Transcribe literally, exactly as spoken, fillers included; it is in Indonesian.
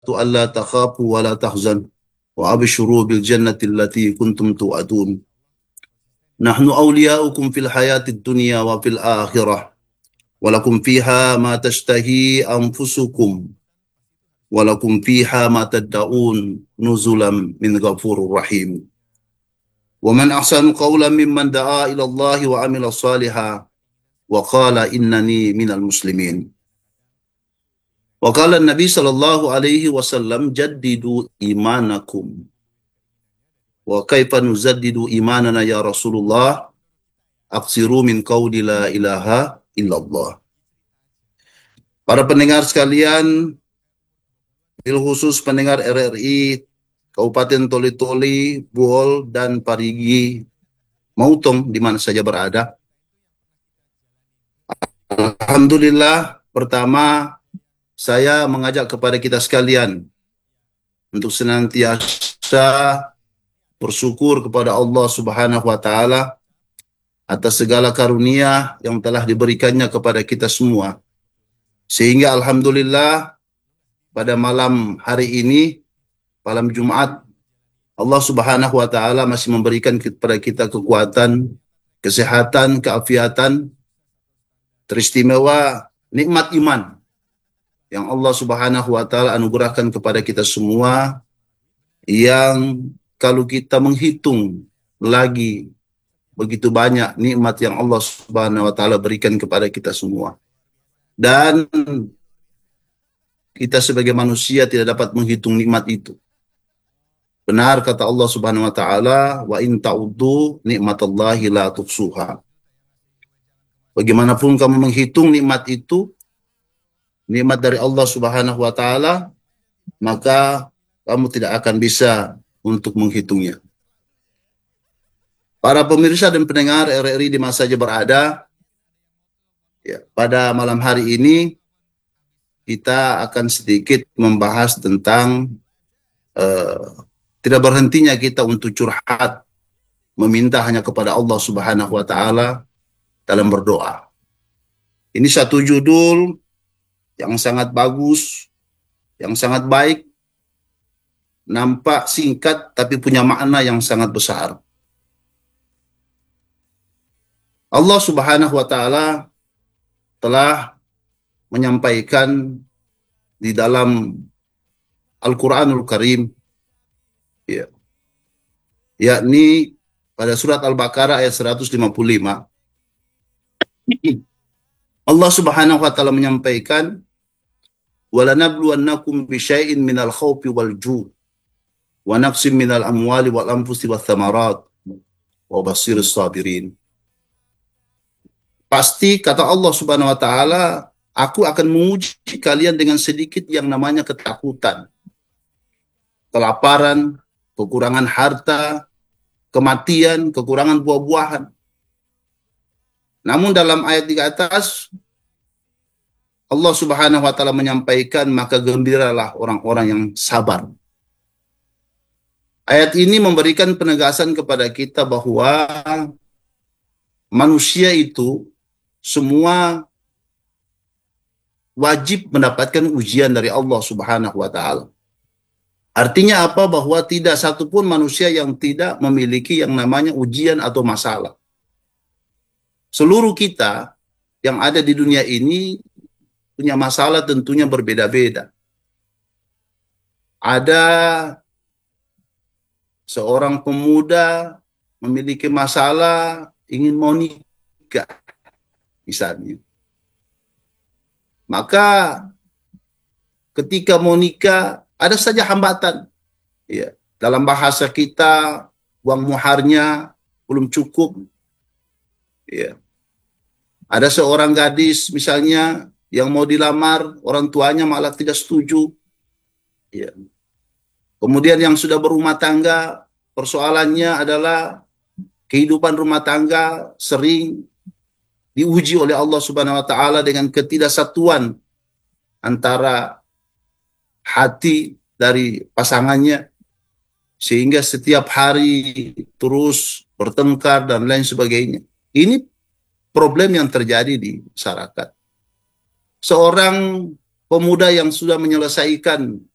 ألا تخافوا ولا تحزنوا وأبشروا بالجنة التي كنتم توعدون نحن أولياؤكم في الحياة الدنيا وفي الآخرة ولكم فيها ما تشتهي أنفسكم ولكم فيها ما تدعون نزلا من غفور رحيم ومن أحسن قولا ممن دعا إلى الله وعمل صالحا وقال إنني من المسلمين وقال النبي صلى الله عليه وسلم جددوا إيمانكم وكيف نجدد إيماننا يا رسول الله أقصروا من قول لا إله إلا الله. Para pendengar sekalian, bil khusus pendengar R R I Kabupaten Toli-Toli, Buol, dan Parigi, Mautong, di mana saja berada. Alhamdulillah, pertama saya mengajak kepada kita sekalian untuk senantiasa bersyukur kepada Allah Subhanahu wa Ta'ala atas segala karunia yang telah diberikannya kepada kita semua. Sehingga alhamdulillah pada malam hari ini, malam Jumat, Allah Subhanahu wa Ta'ala masih memberikan kepada kita kekuatan, kesehatan, keafiatan, teristimewa nikmat iman yang Allah Subhanahu wa Ta'ala anugerahkan kepada kita semua, yang kalau kita menghitung lagi begitu banyak nikmat yang Allah Subhanahu wa Ta'ala berikan kepada kita semua. Dan kita sebagai manusia tidak dapat menghitung nikmat itu. Benar kata Allah Subhanahu wa Ta'ala, wa in ta'uddu nikmatallahi la tuhsuha. Bagaimanapun kamu menghitung nikmat itu, nikmat dari Allah Subhanahu wa Ta'ala, maka kamu tidak akan bisa untuk menghitungnya. Para pemirsa dan pendengar R R I di mana saja berada, ya, pada malam hari ini kita akan sedikit membahas tentang uh, tidak berhentinya kita untuk curhat, meminta hanya kepada Allah Subhanahu wa Ta'ala dalam berdoa. Ini satu judul yang sangat bagus, yang sangat baik, nampak singkat tapi punya makna yang sangat besar. Allah Subhanahu wa Ta'ala telah menyampaikan di dalam Al-Quranul Karim, ya, yakni pada surat Al-Baqarah ayat seratus lima puluh lima, Allah Subhanahu wa Ta'ala menyampaikan, وَلَنَبْلُوَنَّكُمْ بِشَيْءٍ مِنَ الْخَوْفِ وَالْجُوعِ وَنَقْصٍ مِنَ الْأَمْوَالِ وَالْأَنْفُسِ وَالثَّمَرَاتِ وَبَشِّرِ الصَّابِرِينَ. Pasti kata Allah Subhanahu wa Ta'ala, aku akan menguji kalian dengan sedikit yang namanya ketakutan, kelaparan, kekurangan harta, kematian, kekurangan buah-buahan. Namun dalam ayat di atas, Allah Subhanahu wa Ta'ala menyampaikan, maka gembiralah orang-orang yang sabar. Ayat ini memberikan penegasan kepada kita bahwa manusia itu semua wajib mendapatkan ujian dari Allah Subhanahu wa Ta'ala. Artinya apa? Bahwa tidak satupun manusia yang tidak memiliki yang namanya ujian atau masalah. Seluruh kita yang ada di dunia ini punya masalah tentunya berbeda-beda. Ada seorang pemuda memiliki masalah ingin mau nikah, misalnya. Maka ketika mau nikah ada saja hambatan. Ya, dalam bahasa kita, uang muharnya belum cukup. Ya. Ada seorang gadis misalnya yang mau dilamar, orang tuanya malah tidak setuju. Ya. Kemudian yang sudah berumah tangga, persoalannya adalah kehidupan rumah tangga sering diuji oleh Allah Subhanahu wa Ta'ala dengan ketidaksatuan antara hati dari pasangannya, sehingga setiap hari terus bertengkar dan lain sebagainya. Ini problem yang terjadi di masyarakat. Seorang pemuda yang sudah menyelesaikan